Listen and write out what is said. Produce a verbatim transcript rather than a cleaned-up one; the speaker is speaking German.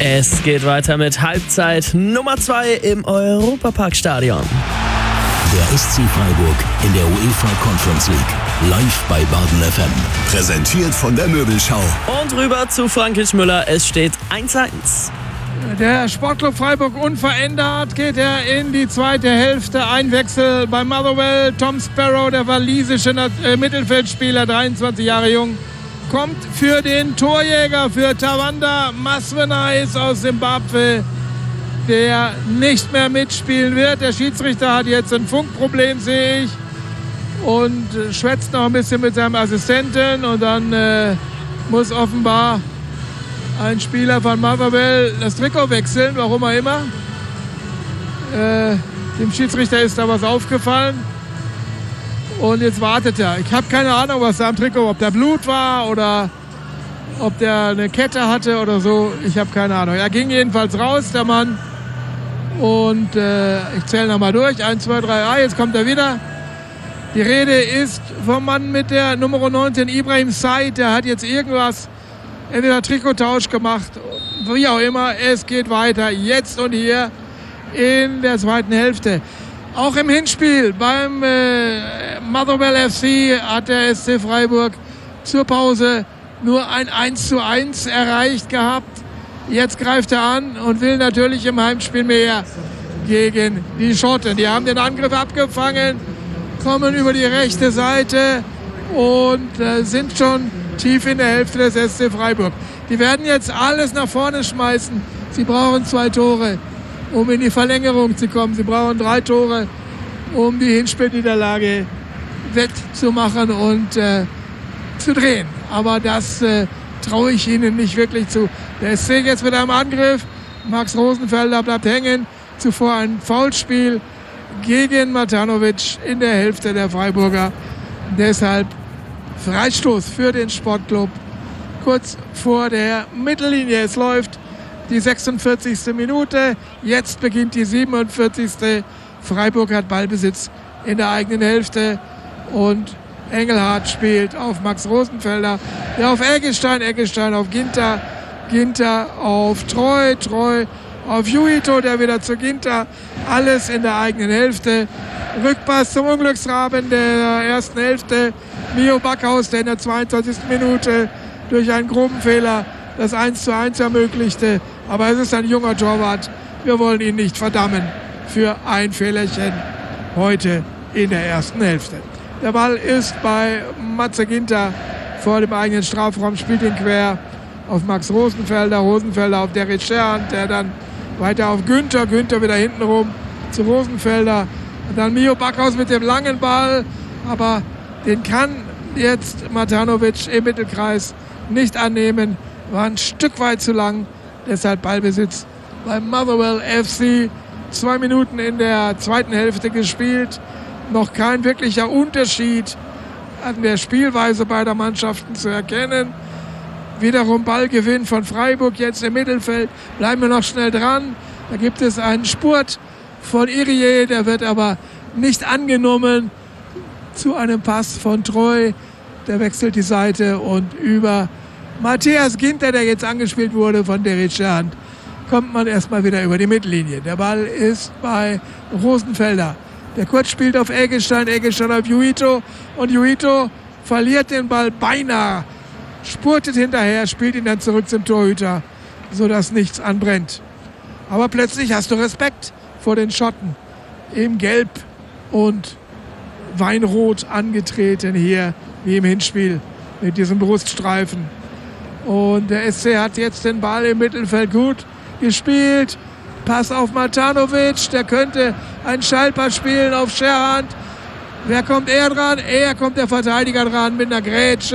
Es geht weiter mit Halbzeit Nummer zwei im Europaparkstadion. Der S C Freiburg in der UEFA Conference League. Live bei Baden F M. Präsentiert von der Möbelschau. Und rüber zu Frank Müller. Es steht eins eins. Der Sportclub Freiburg unverändert geht er in die zweite Hälfte. Ein Wechsel bei Motherwell. Tom Sparrow, der walisische Mittelfeldspieler, dreiundzwanzig Jahre jung, kommt für den Torjäger, für Tawanda Masvenais aus Simbabwe, der nicht mehr mitspielen wird. Der Schiedsrichter hat jetzt ein Funkproblem, sehe ich, und schwätzt noch ein bisschen mit seinem Assistenten. Und dann äh, muss offenbar ein Spieler von Motherwell das Trikot wechseln, warum auch immer. Äh, dem Schiedsrichter ist da was aufgefallen. Und jetzt wartet er. Ich habe keine Ahnung, was da am Trikot, ob da Blut war oder ob der eine Kette hatte oder so. Ich habe keine Ahnung. Er ging jedenfalls raus, der Mann. Und äh, ich zähle nochmal durch. eins, zwei, drei, ah, jetzt kommt er wieder. Die Rede ist vom Mann mit der Nummer neunzehn, Ibrahim Said. Der hat jetzt irgendwas, entweder Trikottausch gemacht, wie auch immer. Es geht weiter, jetzt und hier in der zweiten Hälfte. Auch im Hinspiel beim äh, Motherwell F C hat der S C Freiburg zur Pause nur ein eins zu eins erreicht gehabt. Jetzt greift er an und will natürlich im Heimspiel mehr gegen die Schotten. Die haben den Angriff abgefangen, kommen über die rechte Seite und äh, sind schon tief in der Hälfte des S C Freiburg. Die werden jetzt alles nach vorne schmeißen. Sie brauchen zwei Tore, um in die Verlängerung zu kommen. Sie brauchen drei Tore, um die Hinspielniederlage wettzumachen und äh, zu drehen. Aber das äh, traue ich ihnen nicht wirklich zu. Der S C jetzt mit einem Angriff. Max Rosenfelder bleibt hängen. Zuvor ein Foulspiel gegen Matanovic in der Hälfte der Freiburger. Deshalb Freistoß für den Sportclub kurz vor der Mittellinie. Es läuft die sechsundvierzigste Minute. Jetzt beginnt die siebenundvierzigste Freiburg hat Ballbesitz in der eigenen Hälfte und Engelhardt spielt auf Max Rosenfelder, der auf Eggestein, Eggestein auf Ginter, Ginter auf Treu, Treu auf Juito, der wieder zu Ginter. Alles in der eigenen Hälfte. Rückpass zum Unglücksraben der ersten Hälfte. Mio Backhaus, der in der zweiundzwanzigsten Minute durch einen groben Fehler das eins zu eins ermöglichte. Aber es ist ein junger Torwart. Wir wollen ihn nicht verdammen für ein Fehlerchen heute in der ersten Hälfte. Der Ball ist bei Matze Ginter vor dem eigenen Strafraum, spielt ihn quer auf Max Rosenfelder. Rosenfelder auf Derek Scherhand, der dann weiter auf Günther. Günther wieder hintenrum zu Rosenfelder. Und dann Mio Backhaus mit dem langen Ball. Aber den kann jetzt Matanovic im Mittelkreis nicht annehmen. War ein Stück weit zu lang. Deshalb Ballbesitz beim Motherwell F C. Zwei Minuten in der zweiten Hälfte gespielt. Noch kein wirklicher Unterschied an der Spielweise beider Mannschaften zu erkennen. Wiederum Ballgewinn von Freiburg jetzt im Mittelfeld. Bleiben wir noch schnell dran. Da gibt es einen Spurt von Irie. Der wird aber nicht angenommen. Zu einem Pass von Treu. Der wechselt die Seite und über Matthias Ginter, der jetzt angespielt wurde von Derek Scherhand, kommt man erstmal wieder über die Mittellinie. Der Ball ist bei Rosenfelder. Der kurz spielt auf Eggestein, Eggestein auf Juito und Juito verliert den Ball beinahe, spurtet hinterher, spielt ihn dann zurück zum Torhüter, sodass nichts anbrennt. Aber plötzlich hast du Respekt vor den Schotten. Im Gelb und Weinrot angetreten hier, wie im Hinspiel, mit diesem Bruststreifen. Und der S C hat jetzt den Ball im Mittelfeld gut gespielt. Pass auf Matanovic, der könnte einen Schallpass spielen auf Scherhand. Wer kommt er dran? Er kommt der Verteidiger dran mit einer Grätsche.